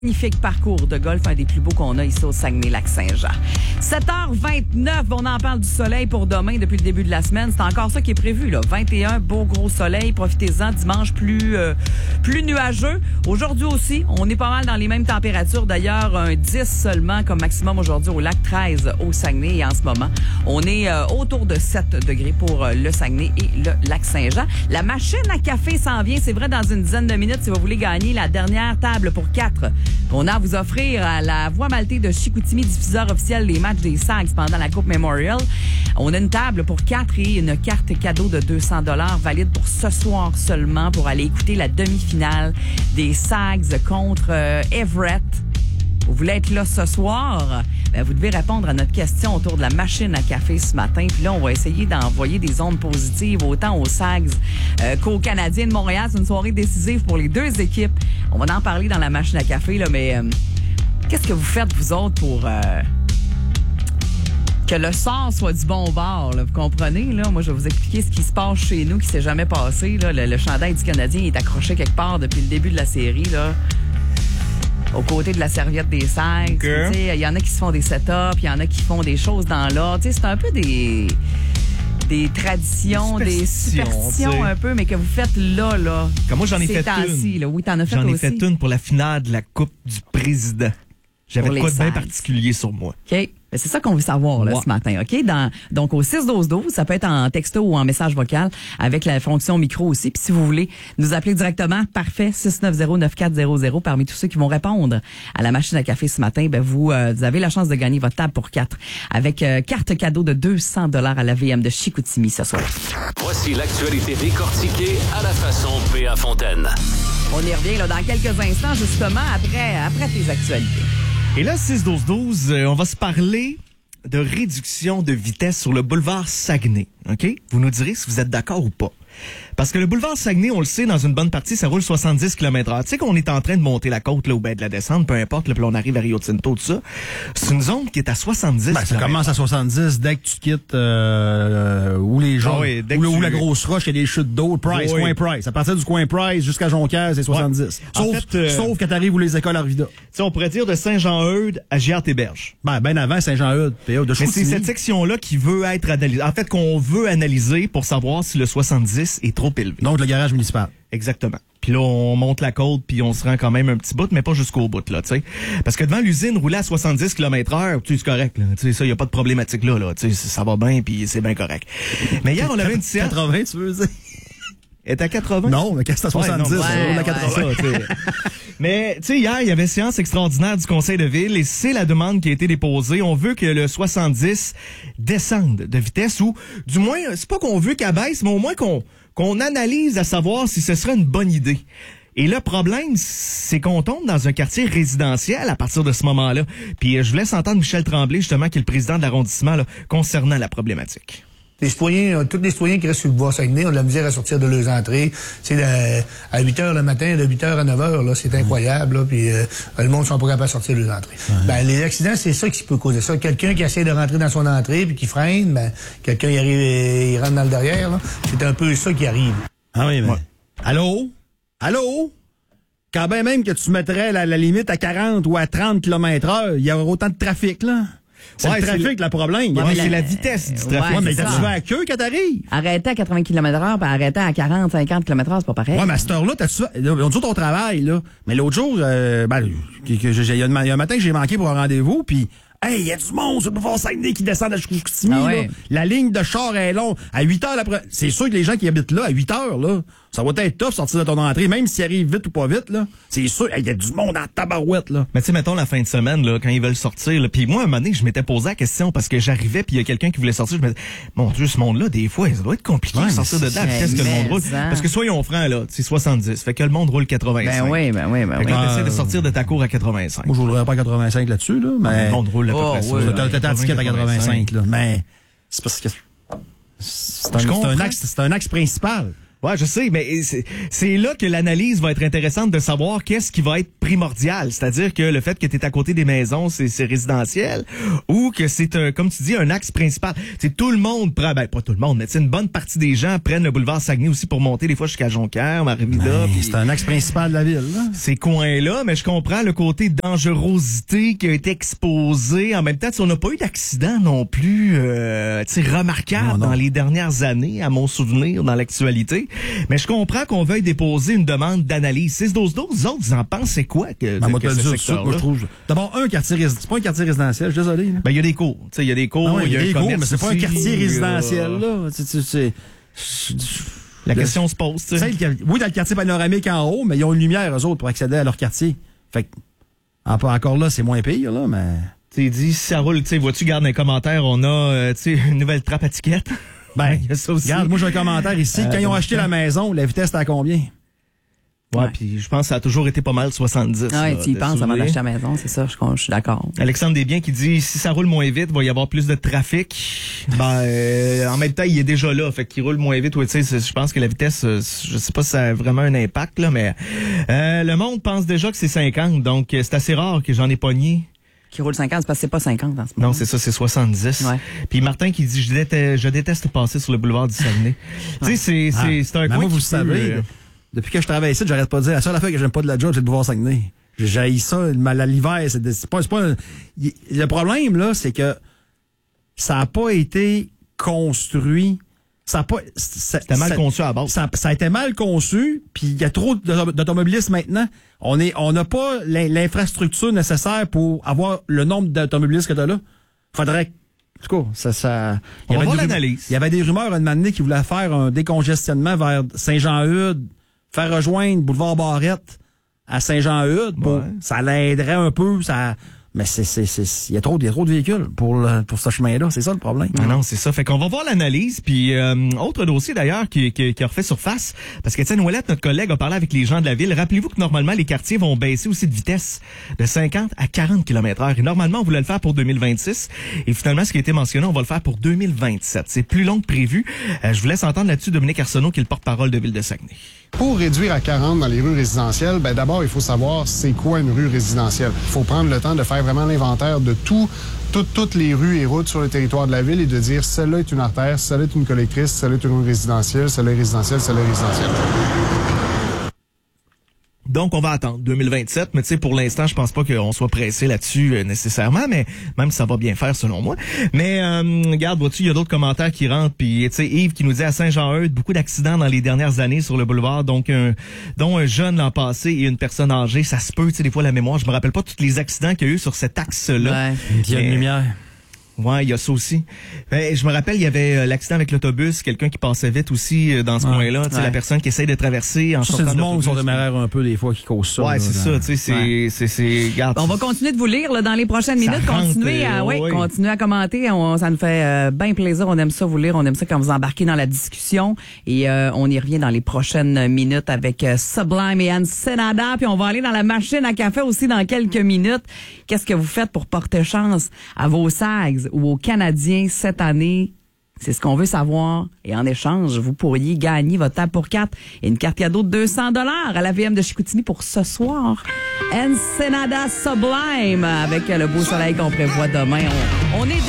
Magnifique parcours de golf, un des plus beaux qu'on a ici au Saguenay-Lac-Saint-Jean. 7h29, on en parle du soleil pour demain depuis le début de la semaine. C'est encore ça qui est prévu, là. 21, beau gros soleil. Profitez-en. Dimanche, plus nuageux. Aujourd'hui aussi, on est pas mal dans les mêmes températures. D'ailleurs, un 10 seulement comme maximum aujourd'hui au lac 13 au Saguenay. Et en ce moment, on est autour de 7 degrés pour le Saguenay et le Lac-Saint-Jean. La machine à café s'en vient. C'est vrai, dans une dizaine de minutes, si vous voulez gagner la dernière table pour 4 qu'on a à vous offrir à la Voie Maltais de Chicoutimi, diffuseur officiel des matchs des Sags pendant la Coupe Memorial. On a une table pour 4 et une carte cadeau de 200 $ valide pour ce soir seulement pour aller écouter la demi-finale des Sags contre Everett. Vous voulez être là ce soir? Bien, vous devez répondre à notre question autour de la machine à café ce matin. Puis là, on va essayer d'envoyer des ondes positives autant aux Sags qu'aux Canadiens de Montréal. C'est une soirée décisive pour les deux équipes. On va en parler dans la machine à café, là, mais qu'est-ce que vous faites, vous autres, pour que le sort soit du bon bord? Là, vous comprenez? Là? Moi, je vais vous expliquer ce qui se passe chez nous, qui s'est jamais passé. Là. Le chandail du Canadien est accroché quelque part depuis le début de la série, là. Aux côtés de la serviette des Sags. Okay. Il y en a qui se font des setups, il y en a qui font des choses dans l'ordre. C'est un peu des traditions, des superstitions un peu, mais que vous faites là. Comme moi, j'en ai fait une. Là. Oui, t'en as fait aussi. J'en ai fait une pour la finale de la Coupe du Président. J'avais de quoi de bien particulier sur moi. OK. C'est ça qu'on veut savoir là, ce matin, OK? Donc, au 6-12-12, ça peut être en texto ou en message vocal avec la fonction micro aussi. Puis si vous voulez nous appeler directement, parfait, 690-9400. Parmi tous ceux qui vont répondre à la machine à café ce matin, vous avez la chance de gagner votre table pour 4 avec carte cadeau de 200 $ à la VM de Chicoutimi ce soir. Voici l'actualité décortiquée à la façon P.A. Fontaine. On y revient là, dans quelques instants, justement, après tes actualités. Et là, 6-12-12, on va se parler de réduction de vitesse sur le boulevard Saguenay. OK? Vous nous direz si vous êtes d'accord ou pas. Parce que le boulevard Saguenay, on le sait, dans une bonne partie, ça roule 70 km/h. Tu sais qu'on est en train de monter la côte là, ou bien de la descendre, peu importe, là, puis on arrive à Rio Tinto, tout ça. C'est une zone qui est à 70 ça commence à 70 dès que tu quittes où les gens, où la grosse roche, il y a des chutes d'eau, Price, coin Price. À partir du coin Price jusqu'à Jonquière, c'est 70. Sauf quand t'arrives où les écoles Arvida. Tu sais, on pourrait dire de Saint-Jean-Eudes à Giard-Héberge. Ben avant Saint-Jean-Eudes, de mais c'est cette section-là qui veut être analysée. En fait, qu'on veut analyser pour savoir si le 70 est trop élevé. Donc, le garage municipal. Exactement. Puis là, on monte la côte, puis on se rend quand même un petit bout, mais pas jusqu'au bout, là, tu sais. Parce que devant l'usine, rouler à 70 km/h, tu sais, c'est correct, là. Tu sais, ça, y a pas de problématique là, tu sais, ça va bien, puis c'est bien correct. Mais hier, on avait une séance... 80, tu veux dire? Elle est à 80? Non, mais quand c'est à 70, on a 80. Mais, tu sais, hier, il y avait séance extraordinaire du conseil de ville et c'est la demande qui a été déposée. On veut que le 70 descende de vitesse ou, du moins, c'est pas qu'on veut qu'elle baisse, mais au moins qu'on analyse à savoir si ce serait une bonne idée. Et le problème, c'est qu'on tombe dans un quartier résidentiel à partir de ce moment-là. Puis je vous laisse entendre Michel Tremblay, justement, qui est le président de l'arrondissement, là, concernant la problématique. Les citoyens, tous les citoyens qui restent sur le bois Saguenay ont de la misère à sortir de leurs entrées. C'est à 8 h le matin, de 8 h à 9 h, là, c'est incroyable, là, puis le monde ne sont pas capables de sortir de leurs entrées. Les accidents, c'est ça qui peut causer ça. Quelqu'un qui essaie de rentrer dans son entrée puis qui freine, quelqu'un il rentre dans le derrière, là. C'est un peu ça qui arrive. Ah oui, mais... Allô? Quand bien même que tu mettrais la limite à 40 ou à 30 km/h, il y aurait autant de trafic, là. C'est le trafic, le problème. Ouais, c'est la vitesse du trafic. Ouais, mais tu vas à queue quand t'arrives. Arrêter à 80 km/h, puis arrêter à 40, 50 km/h, c'est pas pareil. Ouais, mais à cette heure-là, on dit ton travail, là. Mais l'autre jour, il y a un matin que j'ai manqué pour un rendez-vous, puis hey, il y a du monde sur le boulevard Saguenay qui descend à Chicoutimi, là. La ligne de char est longue. À 8 h l'après, c'est sûr que les gens qui habitent là, à 8 h, là, ça va être tough sortir de ton entrée, même s'il arrive vite ou pas vite, là. C'est sûr, il y a du monde en tabarouette, là. Mais tu sais, mettons la fin de semaine, là, quand ils veulent sortir, là. Puis moi, un moment donné, je m'étais posé la question parce que j'arrivais puis il y a quelqu'un qui voulait sortir, je me disais, mon Dieu, ce monde-là, des fois, ça doit être compliqué de sortir de là. Qu'est-ce que le monde roule? Parce que soyons francs, là, c'est 70. Fait que le monde roule 85. Ben oui. Fait que là, t'essaies de sortir de ta cour à 85. Moi, je roulerais pas à 85 là-dessus, là. Mais le monde roule à peu près ça. T'as ta ticket à 85, là. Mais c'est parce que c'est un axe principal. Ouais, je sais, mais c'est là que l'analyse va être intéressante de savoir qu'est-ce qui va être primordial. C'est-à-dire que le fait que tu es à côté des maisons, c'est résidentiel, ou que c'est, comme tu dis, un axe principal. C'est tout le monde prend, ben pas tout le monde, mais une bonne partie des gens prennent le boulevard Saguenay aussi pour monter des fois jusqu'à Jonquière, Marievilla. C'est un axe principal de la ville, là. Ces coins-là, mais je comprends le côté dangerosité qui a été exposé. En même temps, on n'a pas eu d'accident non plus remarquable dans les dernières années, à mon souvenir, dans l'actualité. Mais je comprends qu'on veuille déposer une demande d'analyse. 6-12-12, vous autres, vous en pensez quoi que ce secteur-là? Moi, je trouve. D'abord, c'est pas un quartier résidentiel, je suis désolé. Ben, il y a des cours. Il y a des cours, il y a des cours, mais c'est pas un aussi, quartier résidentiel, là. La question se pose, tu sais. Oui, dans le quartier panoramique en haut, mais ils ont une lumière, eux autres, pour accéder à leur quartier. Fait que, encore là, c'est moins pire, là, mais... Tu dis, si ça roule, tu sais, vois-tu, garde dans les commentaires, on a, une nouvelle trappe à ticket. Ben, il y a ça aussi. Regarde, moi, j'ai un commentaire ici. Quand ils ont acheté la maison, la vitesse, c'était à combien? Ouais, puis je pense que ça a toujours été pas mal 70. Ah ouais, tu y penses avant d'acheter la maison, c'est ça, je suis d'accord. Alexandre Desbiens qui dit, si ça roule moins vite, il va y avoir plus de trafic. Ben, en même temps, il est déjà là, fait qu'il roule moins vite. Ouais, tu sais, je pense que la vitesse, je sais pas si ça a vraiment un impact, là, mais le monde pense déjà que c'est 50, donc c'est assez rare que j'en ai pogné. Qui roule 50, c'est parce que c'est pas 50 en ce moment. Non, c'est ça, c'est 70. Ouais. Puis Martin qui dit, je déteste passer sur le boulevard du Saguenay. Tu sais, c'est un coin moi, vous qui savez, depuis que je travaille ici, j'arrête pas de dire, la seule affaire que j'aime pas de la job, c'est le boulevard Saguenay. J'haïs ça, l'hiver, c'est pas le problème, là, c'est que ça a pas été construit. C'était mal conçu à la base. Ça a été mal conçu, puis il y a trop d'automobilistes maintenant. On n'a pas l'infrastructure nécessaire pour avoir le nombre d'automobilistes que t'as là. Faudrait, en tout cas, on va voir l'analyse. Il y avait des rumeurs un moment donné qui voulaient faire un décongestionnement vers Saint-Jean-Eudes, faire rejoindre Boulevard Barrette à Saint-Jean-Eudes. Ouais. Ça l'aiderait un peu, mais il y a trop de véhicules pour ce chemin-là. C'est ça le problème. Ah non, c'est ça. Fait qu'on va voir l'analyse. Puis, autre dossier d'ailleurs qui a refait surface. Parce que, Étienne Ouellette, notre collègue, a parlé avec les gens de la ville. Rappelez-vous que normalement, les quartiers vont baisser aussi de vitesse de 50 à 40 km/h. Et normalement, on voulait le faire pour 2026. Et finalement, ce qui a été mentionné, on va le faire pour 2027. C'est plus long que prévu. Je vous laisse entendre là-dessus Dominique Arsenault, qui est le porte-parole de Ville de Saguenay. Pour réduire à 40 dans les rues résidentielles, d'abord, il faut savoir c'est quoi une rue résidentielle. Il faut prendre le temps de faire vraiment l'inventaire de toutes les rues et routes sur le territoire de la ville et de dire celle-là est une artère, celle-là est une collectrice, celle-là est une rue résidentielle, celle-là est résidentielle, celle-là est résidentielle. Donc, on va attendre 2027, mais tu sais, pour l'instant, je pense pas qu'on soit pressé là-dessus nécessairement, mais même si ça va bien faire selon moi. Mais regarde, vois-tu, il y a d'autres commentaires qui rentrent, puis tu sais, Yves qui nous dit à Saint-Jean-Eudes, beaucoup d'accidents dans les dernières années sur le boulevard, dont un jeune l'an passé et une personne âgée, ça se peut, tu sais, des fois la mémoire, je me rappelle pas tous les accidents qu'il y a eu sur cet axe-là. Ouais. Il y a une lumière. Ouais, il y a ça aussi. Je me rappelle, il y avait l'accident avec l'autobus, quelqu'un qui passait vite aussi dans ce coin-là. Tu sais, la personne qui essaye de traverser en sortant c'est du monde qui sont d'autobus. téméraires un peu des fois qui causent ça. Ouais, c'est ça. Tu sais, c'est. Regarde. On va continuer de vous lire là, dans les prochaines minutes. Continuez à commenter. Ça nous fait bien plaisir. On aime ça vous lire. On aime ça quand vous embarquez dans la discussion. Et on y revient dans les prochaines minutes avec Sublime et Ensenada. Puis on va aller dans la machine à café aussi dans quelques minutes. Qu'est-ce que vous faites pour porter chance à vos Sags ou aux Canadiens cette année? C'est ce qu'on veut savoir. Et en échange, vous pourriez gagner votre table pour 4 et une carte cadeau de $200 à la VM de Chicoutimi pour ce soir. Ensenada Sublime avec le beau soleil qu'on prévoit demain. On est